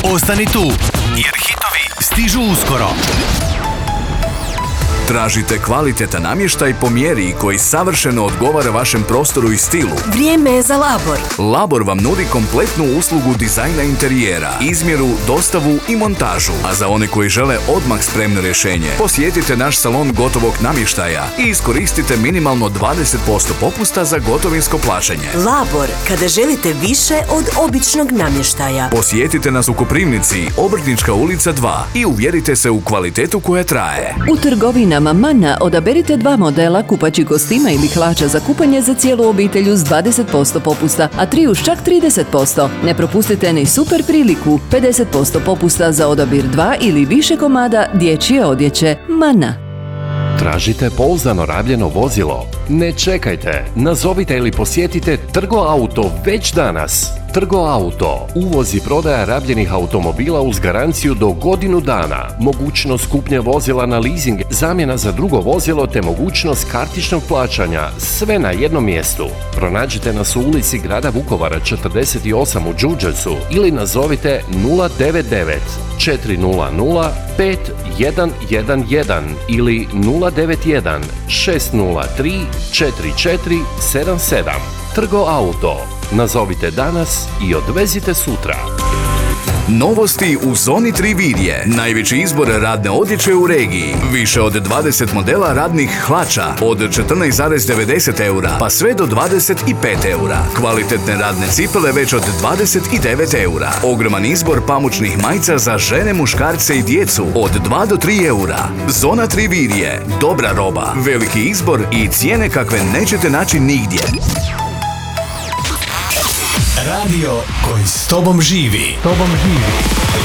Ostani tu, jer hitovi stižu uskoro. Tražite kvalitetan namještaj po mjeri koji savršeno odgovara vašem prostoru i stilu. Vrijeme je za Labor. Labor vam nudi kompletnu uslugu dizajna interijera, izmjeru, dostavu i montažu. A za one koji žele odmah spremno rješenje, posjetite naš salon gotovog namještaja i iskoristite minimalno 20% popusta za gotovinsko plaćanje. Labor, kada želite više od običnog namještaja. Posjetite nas u Koprivnici, Obrtnička ulica 2 i uvjerite se u kvalitetu koja traje. U trgovinama Manna odaberite 2 modela kupaćih kostima ili hlača za kupanje za cijelu obitelj uz 20% popusta, a 3 uz čak 30%. Ne propustite ni super priliku, 50% popusta za odabir 2 ili više komada dječje odjeće. Manna. Tražite pouzdano rabljeno vozilo? Ne čekajte, nazovite ili posjetite Trgo Auto već danas. Trgo Auto, uvoz i prodaja rabljenih automobila uz garanciju do godinu dana, mogućnost kupnje vozila na leasing, zamjena za drugo vozilo te mogućnost kartičnog plaćanja, sve na jednom mjestu. Pronađite nas u ulici grada Vukovara 48 u Đurđevcu ili nazovite 099 400 5111 ili 091 603 4477. Trgo Auto. Nazovite danas i odvezite sutra. Novosti u Zoni 3 Virje. Najveći izbor radne odjeće u regiji. Više od 20 modela radnih hlača od 14,90 eura pa sve do 25 eura. Kvalitetne radne cipele već od 29 eura. Ogroman izbor pamučnih majica za žene, muškarce i djecu od 2 do 3 eura. Zona 3 Virje. Dobra roba, veliki izbor i cijene kakve nećete naći nigdje. Radio koji s tobom živi.